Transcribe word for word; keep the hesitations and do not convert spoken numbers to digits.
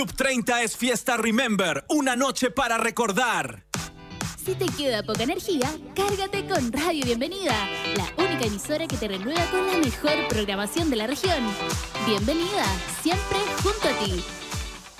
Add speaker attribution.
Speaker 1: Club treinta es Fiesta Remember, una noche para recordar.
Speaker 2: Si te queda poca energía, cárgate con Radio Bienvenida, la única emisora que te renueva con la mejor programación de la región. Bienvenida, siempre junto a ti.